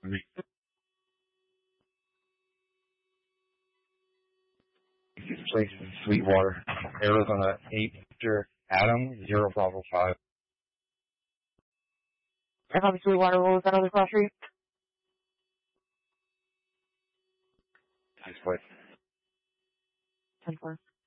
Place in Sweetwater, Arizona 8 Victor Adam 0 Bravo 5. I copy Sweetwater. What was that other cross street? Nice place. 10-4.